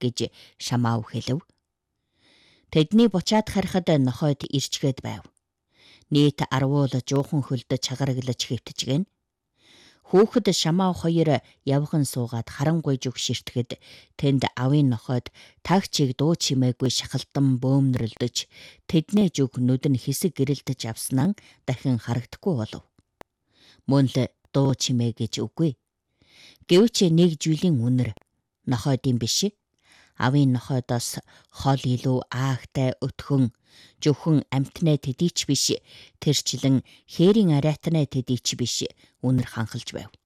гэж Шамаав хэлв. Тэдний бучаад харихад нохойд ирчгээд байв. Нийт 10 жуухан хөлдөж чагараглаж хэвтжгэн. Хүүхэд Шамаав хоёр явхан суугаад харангуй зүг ширтгэхэд тэнд авийн нохойд тагчийг дуу чимээгүй шахалтан бөөмнөрлөж тэдний зүг нүд нь хэсэг гэрэлтэж авснаа дахин харагдахгүй болов. Мөн л дуу чимээ гэж үгүй. Гэвч нэг жилийн үнэр нохойдын биш. Авийн нохойдоос хол илүү аагтай өтхөн зөвхөн амтнаа тэдийч биш. Тэрчлэн хээрийн ариатнаа тэдийч биш. Үнэр ханхалж байв.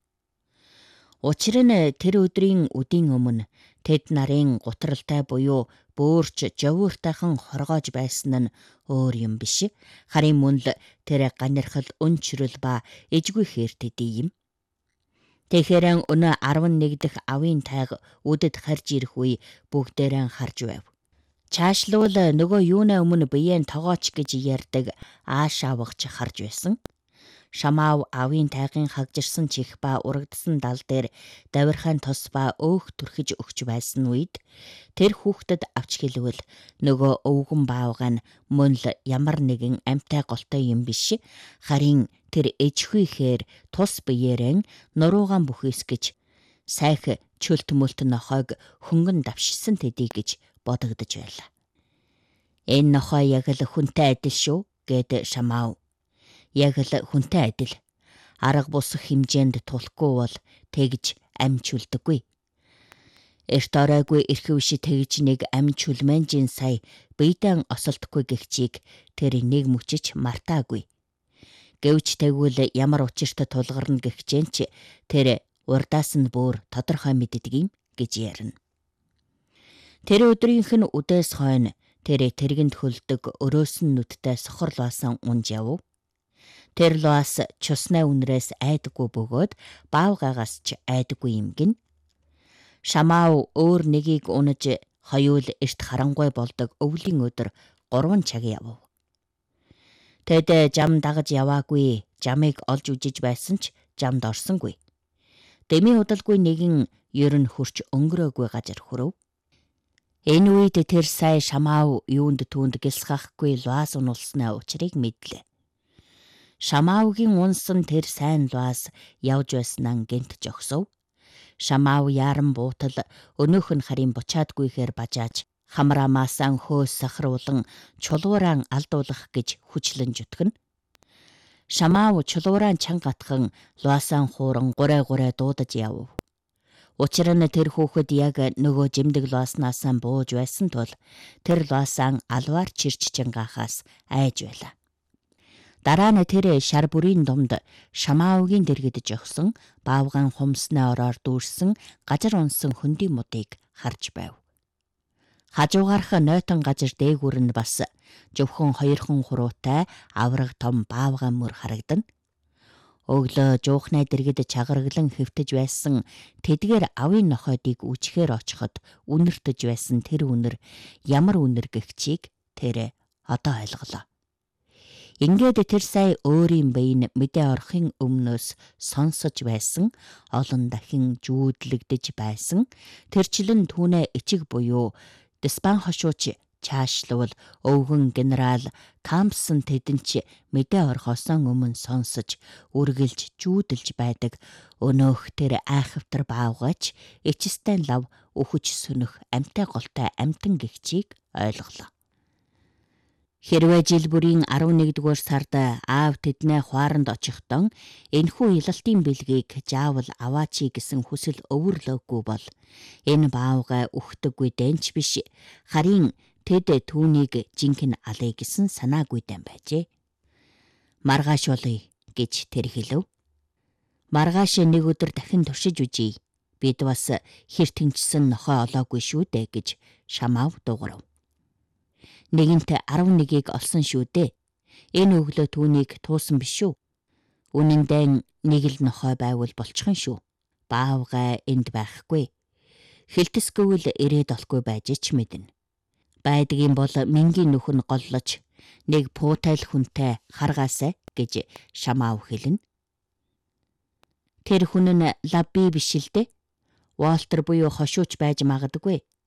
Учир нь тэр өдрийн үдийн өмнө тэд нарын гутралтай буюу бөөрч жовууртайхан хоргоож байсан нь өөр юм биш. Харин мөн л тэр ганархал өнчрөл ба эжгүй хээр тэдий юм. Тэгэхэрэн өнөө 11 дахь авийн тайг үдэд харж ирэх үе бүгдээрээ харж байв. Чаашлуул нөгөө юунаа өмнө биеэн тогооч гэж ярьдаг ааш авахч харж байсан. Шамаав авийн тайгын хагжирсан чих ба урагдсан дал дээр давирхайн тос ба өөх түрхэж өгч байсан үед тэр хүүхдэд авч хэлвэл нөгөө өвгөн баавгань мөн л ямар нэгэн амтай голтой юм биш. Харин тэр ээжхүйхээр тус биеэрэн нуруугаан бүхийсгэж сайх чөлт мөлт нохойг хөнгөн давшсан тэдий гэж бодогдож байлаа. Энэ нохой яг л хүнтэй адил шүү гэд Шамаав. Яг л хүнтэй адил. Арга бус хэмжээнд тулахгүй бол тэгж амч үлдэггүй. Эрт оройгүй эрхэвш тэгж нэг амч үлмэнжин сая биедэн осолдохгүй гихчийг тэр нэг мөчөж мартаагүй. Гэвч тэгвэл ямар учирт тулгарна гихчэн ч тэр урдаас нь бүр тодорхой мэддэг юм гэж ярина. Тэр өдрийнх нь үдээс хойно тэр тэргэнд хөлдөг өрөөсөн нүдтэй сохор луасан унж яв. Тэр луас чуснаа үнрээс айдаггүй бөгөөд баавгаагаас ч айдаггүй юм гин. Шамаав өөр нэгийг унаж хоёул эрт харангуй болдог өвлийн өдөр 3 цаг яв. Тэд жам дагаж яваагүй, жамыг олж үжиж байсан ч жамд орсонгүй. Дэмий удалгүй нэгэн ер нь хурч өнгөрөөгүй газар хүрв. Энэ үед тэр сая Шамаав юунд түүнд гисгахгүй луас унулснаа учрыг мэдлээ. Шамаавгийн унсан тэр сайн луас явж байснаа гэнт жогсов. Шамаав яран буутал өнөөх нь харин бучаадгүйхээр бажааж хамраамаасаа хөөс сахруулан чулуурaan алдуулах гэж хүчлэн зүтгэн. Шамаав чулуурaan чангатхан луасаа хууран гурай дуудаж яв. Учир нь тэр хүүхэд яг нөгөө жимдэг луаснаас бууж байсан тул тэр луасаа алваар чирч чангаахаас айж байлаа. Дараа нь тэр шар бүрийн домд Шамаавгийн дэргэд жогсон баавгаан хумснаа ороор дүүрсэн газар унсан хөндий модыг харж байв. Хажуугаарх нойтон газар дээгүүр нь бас зөвхөн 2 хуруутай авраг том баавгаан мөр харагдана. Өглөө жуухнаа дэргэд чагараглан хэвтэж байсан тэдгээр авийн нохойдыг үчхээр очиход үнэртэж байсан тэр үнэр ямар үнэр гихчийг тэр одоо ойлголоо. Ингээд тэр сая өөрийн биеийн мэдээ орохын өмнөөс сонсож байсан олон дахин жүүдлэгдэж байсан тэрчлэн түүнээ ичиг буюу Диспан хошууч чаашлуул өвгөн генерал Кампсон тэдэнч мэдээ орохоос өмнө сонсож үргэлж жүүдэлж байдаг өнөөх тэр айхавтар баавгач ичстэн лав өхөж сөнөх амтай голтой амтан гихчийг ойлголоо. Хэрвээ жил бүрийн 11-р сард аав тэднээ хуаранд очихдон энэхүү илалтын бэлгийг заавал аваачи гэсэн хүсэл өвөрлөөгүй бол энэ баавгай өгдөггүй дэнч биш. Харин тэд түүнийг жинхэнэ алъя гэсэн санаагүй дан байжээ. Маргааш болъё гэж тэр хэлв. Маргааш нэг өдөр дахин туршиж үзье. Бид бас хэр тэнцсэн нохой олоогүй шүү дээ гэж Шамаав дуугарав. Нэгэнт 11-ийг олсон шүү дээ. Энэ өглөө түүнийг туусан биш шүү. Үнэндээ нэг л нохой байвал болчихно шүү. Баавгай энд байхгүй. Хилтэсгүйл ирээд олохгүй байж ч мэднэ. Байдгийн бол мингийн нүх нь голлож нэг пуутайл хүнтэй харгаасай гэж Шамаав хэлнэ. Тэр хүн нь Лабби биш л дээ. Уолтер буюу хошууч байж магадгүй.